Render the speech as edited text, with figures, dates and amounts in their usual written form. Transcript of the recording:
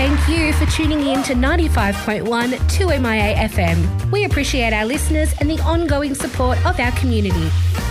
thank you for tuning in to 95.1 2MIA FM. We appreciate our listeners and the ongoing support of our community.